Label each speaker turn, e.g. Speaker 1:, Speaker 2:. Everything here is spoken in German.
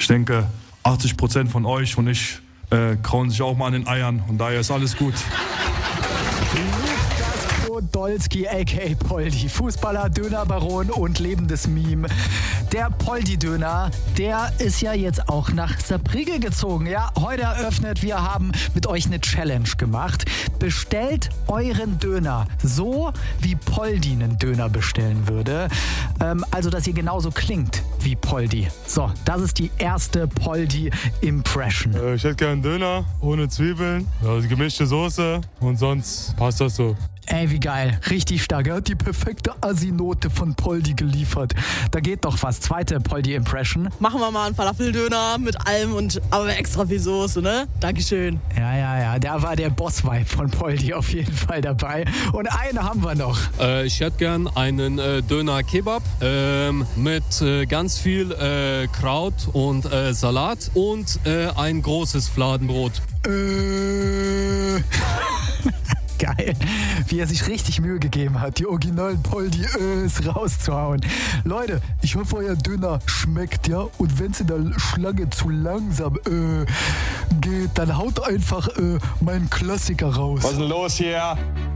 Speaker 1: Ich denke, 80% von euch und ich krauen sich auch mal an den Eiern und daher ist alles gut.
Speaker 2: Podolski, a.k.a. Poldi, Fußballer, Dönerbaron und lebendes Meme. Der Poldi-Döner, der ist ja jetzt auch nach Saarbrücken gezogen. Ja, heute eröffnet, wir haben mit euch eine Challenge gemacht. Bestellt euren Döner so, wie Poldi einen Döner bestellen würde. Also, dass ihr genauso klingt wie Poldi. So, das ist die erste Poldi-Impression.
Speaker 3: Ich hätte gerne einen Döner ohne Zwiebeln, gemischte Soße und sonst passt das so.
Speaker 2: Ey, wie geil. Richtig stark. Er hat die perfekte Assi-Note von Poldi geliefert. Da geht doch was. Zweite Poldi-Impression.
Speaker 4: Machen wir mal einen Falafeldöner mit allem und aber extra viel Soße, ne? Dankeschön.
Speaker 2: Ja. Da war der Boss-Vibe von Poldi auf jeden Fall dabei. Und eine haben wir noch.
Speaker 5: Ich hätte gern einen Döner-Kebab mit ganz viel Kraut und Salat und ein großes Fladenbrot.
Speaker 2: Geil, wie er sich richtig Mühe gegeben hat, die originalen Poldi rauszuhauen. Leute, ich hoffe, euer Döner schmeckt, ja? Und wenn es in der Schlange zu langsam geht, dann haut einfach meinen Klassiker raus.
Speaker 6: Was ist denn los hier?